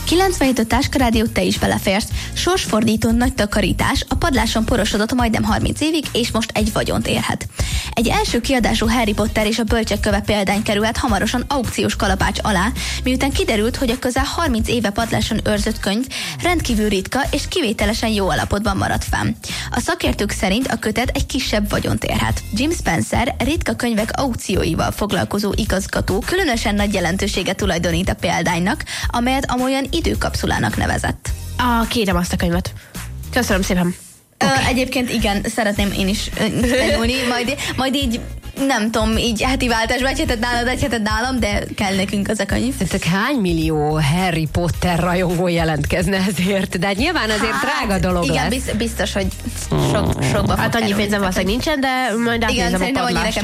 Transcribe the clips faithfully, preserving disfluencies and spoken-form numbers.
kilencvenhét Táskarádió, te is beleférsz. Sorsfordító nagy takarítás, a padláson porosodott majdnem harminc évig, és most egy vagyont érhet. Egy első kiadású Harry Potter és a Bölcsek köve példány kerülhet hamarosan aukciós kalapács alá, miután kiderült, hogy a közel harminc éve padláson őrzött könyv rendkívül ritka és kivételesen jó állapotban maradt fenn. A szakértők szerint a kötet egy kisebb vagyont érhet. Jim Spencer, ritka könyvek aukcióival foglalkozó igazgató, különösen nagy jelentőséget tulajdonít a példánynak, amelyet amolyan időkapszulának nevezett. Ah, kérem azt a könyvet. Köszönöm szépen. Okay. Egyébként igen, szeretném én is tanulni, majd, majd így nem tudom, így heti váltásba, egy hetet nálad, egy hetet nálam, de kell nekünk az a könyv. Ezek hány millió Harry Potter rajongó jelentkezne ezért? De hát nyilván azért hát, drága dolog igen, lesz. Igen, biztos, hogy sok, sokba hát annyi pénzem valószínűleg nincsen, de majd átnézem a padlást.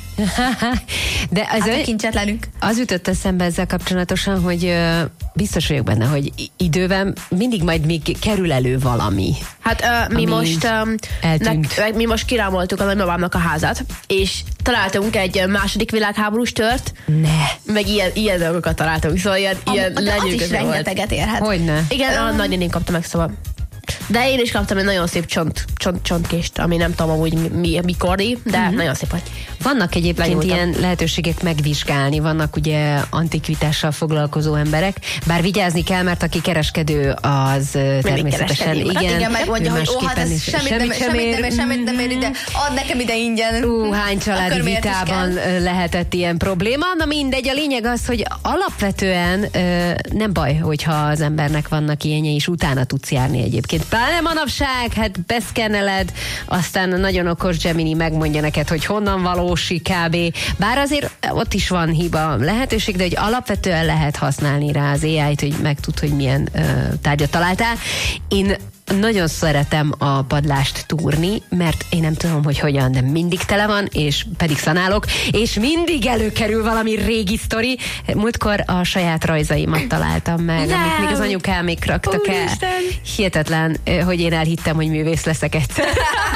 De az, hát a kincsetlenünk. Az jutott eszembe ezzel kapcsolatosan, hogy uh, biztos vagyok benne, hogy időben mindig majd még kerül elő valami. Hát uh, mi most um, nek, mi most kirámoltuk a nagymamámnak a házát, és találtunk egy második világháborús tört. Ne. Meg ilyen, ilyen dolgokat találtunk, szóval ilyen, a, ilyen de az is rengeteget érhet. Hogyne? Igen, um, a nagynéném kapta meg, szóval. De én is kaptam egy nagyon szép csont, csont, csontkést, ami nem tudom amúgy mi, mi, mikori, de uh-huh. nagyon szép vagy. Vannak egyébként Lenyúltam. ilyen lehetőségek megvizsgálni, vannak ugye antikvitással foglalkozó emberek, bár vigyázni kell, mert aki kereskedő, az Mindig természetesen igen. Hát igen, megmondja, hogy ó, hát ez semmit, semmit, nem, semmit, nem, ér, semmit nem ér ide, add nekem ide ingyen. Ú, hány családi vitában lehetett ilyen probléma. Na mindegy, a lényeg az, hogy alapvetően nem baj, hogyha az embernek vannak ilyenje, és utána tudsz járni egyébként. Pláne manapság, hát beszkenneled, aztán a nagyon okos Gemini megmondja neked, hogy honnan valósi kb. Bár azért ott is van hiba lehetőség, de hogy alapvetően lehet használni rá az á í-t, hogy megtud, hogy milyen uh, tárgyat találtál. Én nagyon szeretem a padlást túrni, mert én nem tudom, hogy hogyan, de mindig tele van, és pedig szanálok, és mindig előkerül valami régi sztori. Múltkor a saját rajzaimat találtam meg, nem. amit még az anyukámék raktak Úristen. el. Hihetetlen, hogy én elhittem, hogy művész leszek egyszer.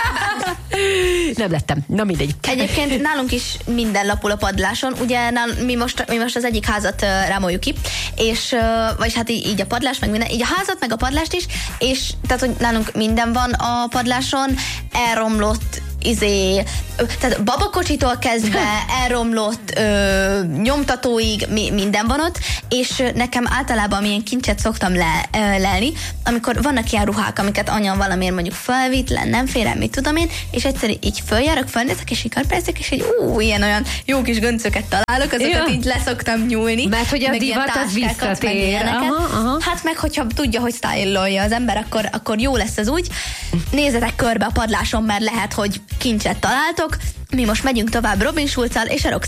Nem lettem. Na mindegy. Egyébként nálunk is minden lapul a padláson. Ugye nál, mi, most, mi most az egyik házat uh, rámoljuk ki, és, uh, vagyis hát így, így a padlás, meg minden, így a házat, meg a padlást is, és tehát, hogy nálunk minden van a padláson, elromlott izé, tehát babakocsitól kezdve elromlott ö, nyomtatóig mi, minden van ott, és nekem általában milyen kincset szoktam le, ö, lelni, amikor vannak ilyen ruhák, amiket anyám valamiért mondjuk felvitt, le, nem férem, mit tudom én, és egyszerűen így följárok, fölnézek, és így karperezek, és egy ú, ilyen olyan jó kis göncöket találok, azokat ja. így leszoktam nyúlni. Mert hogy a divat az visszatér. Aha, aha. Hát meg, hogyha tudja, hogy style-olja az ember, akkor, akkor jó lesz az úgy. Nézzetek körbe a padláson, mert lehet, hogy kincset találtok. Mi most megyünk tovább Robin Schulzzal és a Roxette